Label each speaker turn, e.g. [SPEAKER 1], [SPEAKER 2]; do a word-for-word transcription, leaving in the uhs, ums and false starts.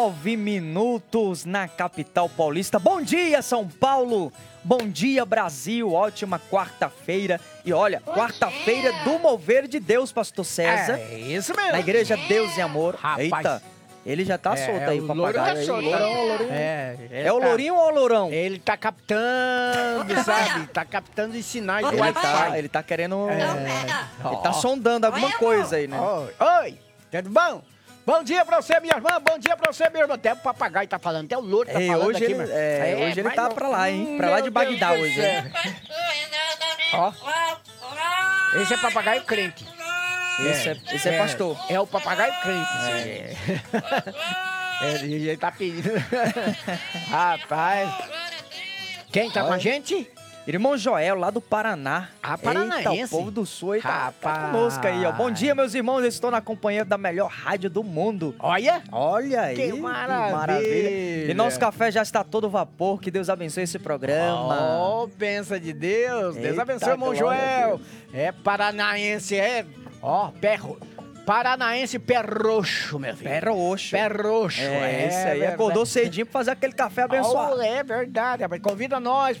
[SPEAKER 1] Nove minutos na capital paulista. Bom dia, São Paulo. Bom dia, Brasil. Ótima quarta-feira. E olha, quarta-feira do Mover de Deus, pastor César.
[SPEAKER 2] É isso mesmo.
[SPEAKER 1] Na igreja Deus e Amor.
[SPEAKER 2] Rapaz.
[SPEAKER 1] Eita, ele já tá
[SPEAKER 2] É,
[SPEAKER 1] solto
[SPEAKER 2] é,
[SPEAKER 1] aí,
[SPEAKER 2] o
[SPEAKER 1] o
[SPEAKER 2] louro
[SPEAKER 1] papagaio.
[SPEAKER 2] tá
[SPEAKER 1] aí.
[SPEAKER 2] solto,
[SPEAKER 1] Lourão,
[SPEAKER 2] tá?
[SPEAKER 1] lourinho.
[SPEAKER 2] É, ele
[SPEAKER 1] É o
[SPEAKER 2] tá-
[SPEAKER 1] lourinho ou o lourão?
[SPEAKER 2] Ele tá captando, sabe? Tá captando os sinais do
[SPEAKER 1] Ele
[SPEAKER 2] Wi-Fi.
[SPEAKER 1] tá, ele tá querendo...
[SPEAKER 2] É.
[SPEAKER 1] Ele tá sondando alguma coisa aí, né?
[SPEAKER 2] Oi, oi, tudo bom? Bom dia pra você, minha irmã. Bom dia pra você, meu irmão. Até o papagaio tá falando, até o louro tá
[SPEAKER 1] É,
[SPEAKER 2] falando
[SPEAKER 1] hoje
[SPEAKER 2] aqui,
[SPEAKER 1] ele,
[SPEAKER 2] meu.
[SPEAKER 1] é, hoje ele
[SPEAKER 2] mas
[SPEAKER 1] tá
[SPEAKER 2] não-
[SPEAKER 1] pra lá, hein? Pra lá
[SPEAKER 2] Meu
[SPEAKER 1] de Bagdá
[SPEAKER 2] Deus do
[SPEAKER 1] hoje,
[SPEAKER 2] céu.
[SPEAKER 1] hein?
[SPEAKER 2] Ó, esse é papagaio crente.
[SPEAKER 1] Esse é, esse é pastor.
[SPEAKER 2] É o papagaio crente. É. É, ele tá pedindo. Rapaz. Quem tá com a
[SPEAKER 1] Olha.
[SPEAKER 2] gente?
[SPEAKER 1] Irmão Joel, lá do Paraná.
[SPEAKER 2] Ah, paranaense.
[SPEAKER 1] Eita, o povo do Sul aí tá, tá
[SPEAKER 2] Rapaz.
[SPEAKER 1] conosco aí, ó. Bom dia, meus irmãos. Eu estou na companhia da melhor rádio do mundo.
[SPEAKER 2] Olha.
[SPEAKER 1] Olha aí.
[SPEAKER 2] Que maravilha.
[SPEAKER 1] E nosso café já está a todo vapor. Que Deus abençoe esse programa.
[SPEAKER 2] Oh, benção de Deus. Deus
[SPEAKER 1] Eita,
[SPEAKER 2] abençoe, irmão
[SPEAKER 1] glória a
[SPEAKER 2] Joel. É paranaense, é. Ó, pé ro- Paranaense pé roxo, meu filho.
[SPEAKER 1] Pé roxo.
[SPEAKER 2] Pé roxo.
[SPEAKER 1] É, isso aí.
[SPEAKER 2] verdade.
[SPEAKER 1] Acordou cedinho pra fazer aquele café abençoado.
[SPEAKER 2] Oh, é verdade, rapaz. Convida nós